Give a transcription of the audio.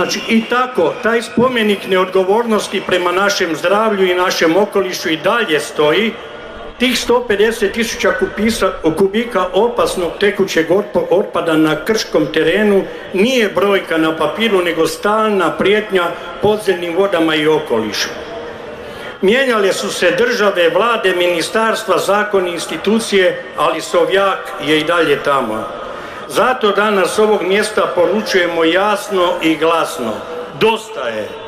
Znači i tako, taj spomenik neodgovornosti prema našem zdravlju i našem okolišu i dalje stoji. Tih 150.000 kubika opasnog tekućeg otpada na krškom terenu nije brojka na papiru, nego stalna prijetnja podzemnim vodama i okolišu. Mijenjale su se države, vlade, ministarstva, zakoni, institucije, ali Sovjak je i dalje tamo. Zato danas s ovog mjesta poručujemo jasno i glasno: dosta je!